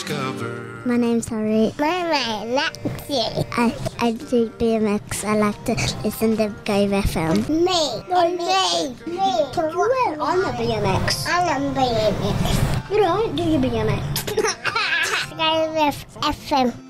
discover. My name's Harry. My name's Lexi. I do BMX. I like to listen to Gove FM. Me. I'm a BMX. I'm a BMX. You don't do your BMX. Gove FM.